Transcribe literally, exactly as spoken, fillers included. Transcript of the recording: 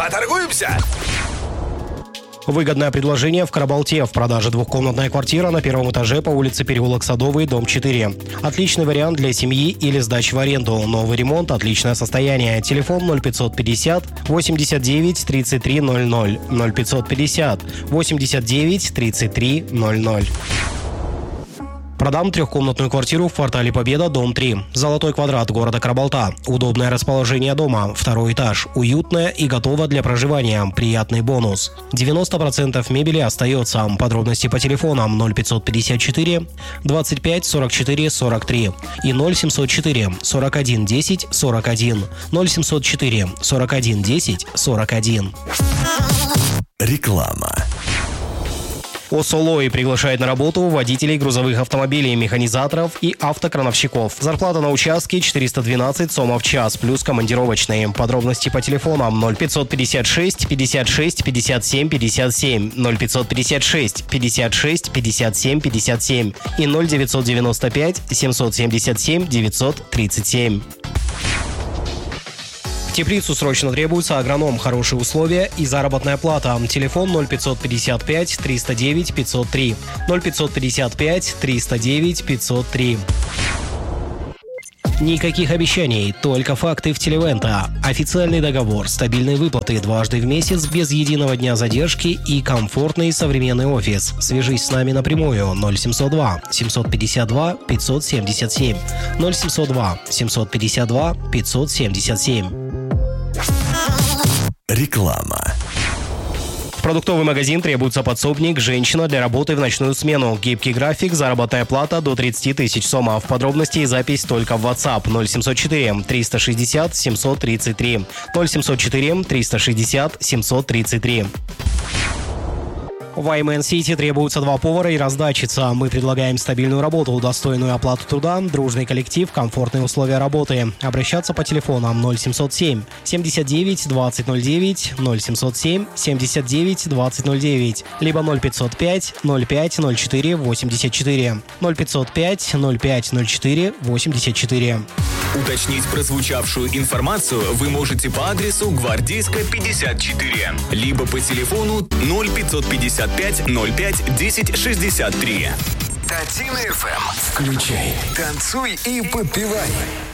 Поторгуемся? Выгодное предложение в Карабалте. В продаже двухкомнатная квартира на первом этаже по улице Переулок Садовый, дом четыре. Отличный вариант для семьи или сдачи в аренду. Новый ремонт, отличное состояние. Телефон ноль пятьсот пятьдесят восемьдесят девять тридцать три ноль ноль. ноль пятьсот пятьдесят восемьдесят девять тридцать три ноль ноль. Продам трехкомнатную квартиру в квартале Победа, дом три. Золотой квадрат города Карабалта. Удобное расположение дома. Второй этаж. Уютное и готово для проживания. Приятный бонус. девяносто процентов мебели остается. Подробности по телефонам ноль пятьсот пятьдесят четыре двадцать пять сорок четыре сорок три и ноль семьсот четыре сорок один десять сорок один. ноль семьсот четыре сорок один десять сорок один. Реклама. Осолой приглашает на работу водителей грузовых автомобилей, механизаторов и автокрановщиков. Зарплата на участке четыреста двенадцать сомов в час, плюс командировочные. Подробности по телефонам ноль пятьсот пятьдесят шесть пятьдесят шесть пятьдесят семь пятьдесят семь, ноль пятьсот пятьдесят шесть пятьдесят шесть пятьдесят семь пятьдесят семь и ноль девятьсот девяносто пять семьсот семьдесят семь девятьсот тридцать семь. В теплицу срочно требуется агроном, хорошие условия и заработная плата. Телефон ноль пятьсот пятьдесят пять триста девять пятьсот три, ноль пятьсот пятьдесят пять триста девять пятьсот три. Никаких обещаний, только факты в Телевента. Официальный договор, стабильные выплаты дважды в месяц без единого дня задержки и комфортный современный офис. Свяжись с нами напрямую ноль семьсот два семьсот пятьдесят два пятьсот семьдесят семь, ноль семьсот два семьсот пятьдесят два пятьсот семьдесят семь. Реклама. В продуктовый магазин требуется подсобник, женщина для работы в ночную смену. Гибкий график, заработная плата до тридцать тысяч сомов. Подробности и запись только в WhatsApp ноль семьсот четыре триста шестьдесят семьсот тридцать три, ноль семьсот четыре триста шестьдесят семьсот тридцать три. В Аймен Сити требуются два повара и раздатчица. Мы предлагаем стабильную работу, достойную оплату труда, дружный коллектив, комфортные условия работы. Обращаться по телефонам ноль семьсот семь семьдесят девять двадцать ноль девять, ноль семьсот семь семьдесят девять двадцать ноль девять, либо ноль пятьсот пять ноль пять ноль четыре восемьдесят четыре, ноль пятьсот пять ноль пять ноль четыре восемьдесят четыре. Уточнить прозвучавшую информацию вы можете по адресу Гвардейская, пятьдесят четыре, либо по телефону ноль пятьсот пятьдесят пять ноль пять десять шестьдесят три. Татина эф эм. Включай, танцуй и подпевай.